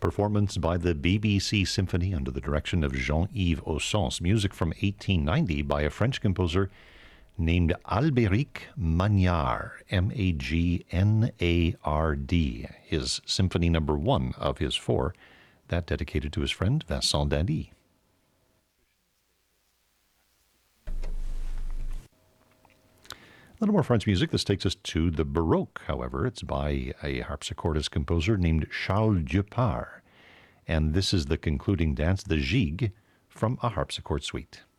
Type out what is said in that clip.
performance by the BBC Symphony under the direction of Jean-Yves Osson's, music from 1890 by a French composer named Albéric Magnard, Magnard, his Symphony Number 1 of his 4, that dedicated to his friend Vincent Dany. A little more French music. This takes us to the Baroque, however. It's by a harpsichordist composer named Charles Dupart. And this is the concluding dance, the Gigue, from a harpsichord suite.